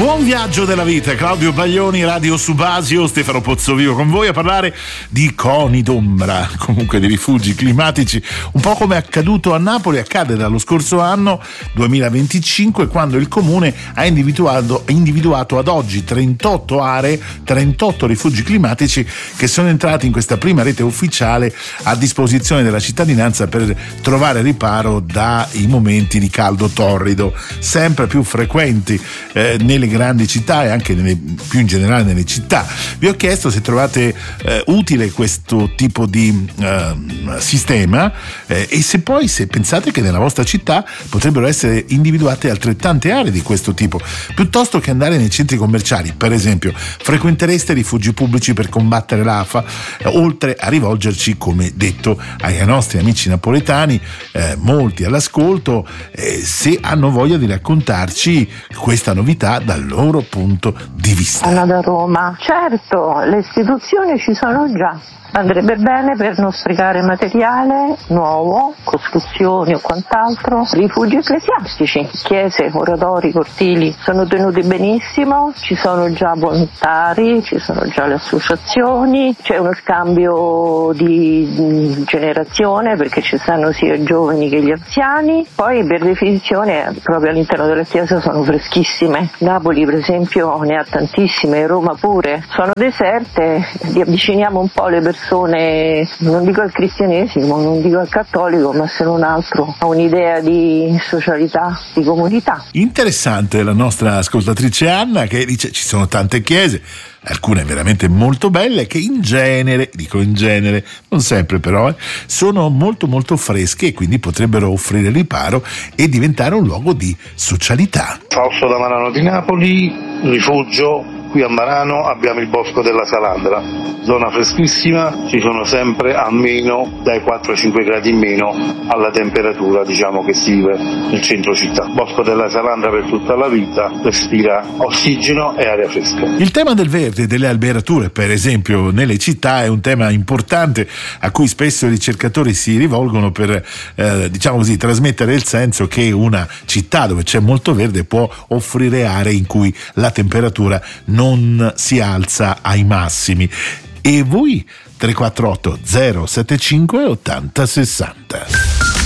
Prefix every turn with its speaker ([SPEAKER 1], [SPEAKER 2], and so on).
[SPEAKER 1] Buon viaggio della vita, Claudio Baglioni, Radio Subasio, Stefano Pozzovivo con voi a parlare di coni d'ombra, comunque di rifugi climatici, un po' come è accaduto a Napoli, accade dallo scorso anno 2025, quando il comune ha individuato ad oggi 38 aree, 38 rifugi climatici che sono entrati in questa prima rete ufficiale a disposizione della cittadinanza per trovare riparo dai momenti di caldo torrido sempre più frequenti nelle grandi città e anche più in generale nelle città. Vi ho chiesto se trovate utile questo tipo di sistema e se pensate che nella vostra città potrebbero essere individuate altrettante aree di questo tipo. Piuttosto che andare nei centri commerciali, per esempio, frequentereste rifugi pubblici per combattere l'afa, oltre a rivolgerci, come detto, ai nostri amici napoletani, molti all'ascolto, se hanno voglia di raccontarci questa novità dal loro punto di vista.
[SPEAKER 2] Anna da Roma. Certo, le istituzioni ci sono già. Andrebbe bene per non sprecare materiale nuovo, costruzioni o quant'altro. Rifugi ecclesiastici, chiese, oratori, cortili sono tenuti benissimo, ci sono già volontari, ci sono già le associazioni, c'è uno scambio di generazione perché ci stanno sia i giovani che gli anziani. Poi per definizione proprio all'interno della chiesa sono freschissime. Napoli per esempio ne ha tantissime, Roma pure. Sono deserte, li avviciniamo un po' le persone, non dico al cristianesimo, non dico al cattolico, ma se non altro a un'idea di socialità, di comunità.
[SPEAKER 1] Interessante la nostra ascoltatrice Anna, che dice ci sono tante chiese, alcune veramente molto belle, che in genere, non sempre però, sono molto molto fresche e quindi potrebbero offrire riparo e diventare un luogo di socialità.
[SPEAKER 3] Fausto da Marano di Napoli, rifugio. Qui a Marano abbiamo il Bosco della Salandra, zona freschissima, ci sono sempre almeno dai 4 ai 5 gradi in meno alla temperatura che si vive nel centro città. Bosco della Salandra per tutta la vita, respira ossigeno e aria fresca.
[SPEAKER 1] Il tema del verde e delle alberature, per esempio, nelle città è un tema importante a cui spesso i ricercatori si rivolgono per, trasmettere il senso che una città dove c'è molto verde può offrire aree in cui la temperatura non si alza ai massimi. E voi 348 075 80 60.